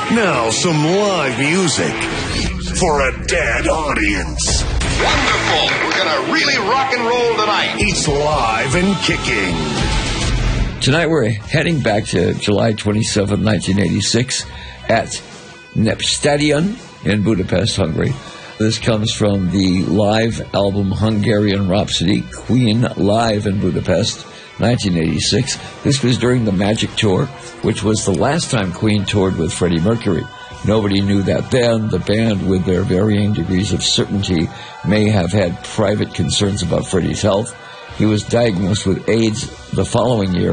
Now some live music for a dead audience. Wonderful. We're going to really rock and roll tonight. It's live and kicking. Tonight we're heading back to July 27, 1986 at Népstadion in Budapest, Hungary. This comes from the live album Hungarian Rhapsody, Queen Live in Budapest, 1986. This was during the Magic Tour, which was the last time Queen toured with Freddie Mercury. Nobody knew that then. The band, with their varying degrees of certainty, may have had private concerns about Freddie's health. He was diagnosed with AIDS the following year.